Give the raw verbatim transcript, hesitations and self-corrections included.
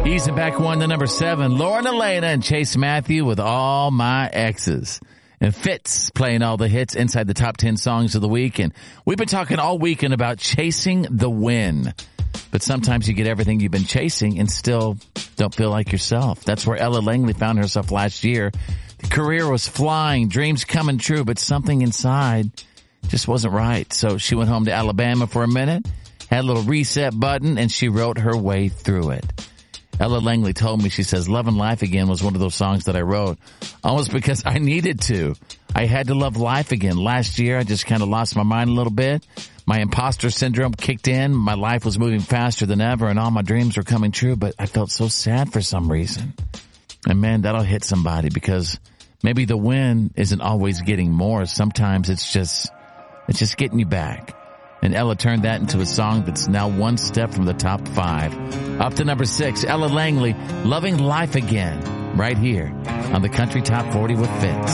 Easing back one to number seven, Lauren Elena and Chase Matthew with All My Exes. And Fitz playing all the hits inside the top ten songs of the week. And we've been talking all weekend about chasing the win. But sometimes you get everything you've been chasing and still don't feel like yourself. That's where Ella Langley found herself last year. The career was flying, dreams coming true, but something inside just wasn't right. So she went home to Alabama for a minute, had a little reset button, and she wrote her way through it. Ella Langley told me, she says, Loving Life Again was one of those songs that I wrote almost because I needed to. I had to love life again. Last year, I just kind of lost my mind a little bit. My imposter syndrome kicked in. My life was moving faster than ever, and all my dreams were coming true, but I felt so sad for some reason. And man, that'll hit somebody because maybe the win isn't always getting more. Sometimes it's just, it's just getting you back. And Ella turned that into a song that's now one step from the top five. Up to number six, Ella Langley, Loving Life Again, right here on the Country Top forty with Fitz.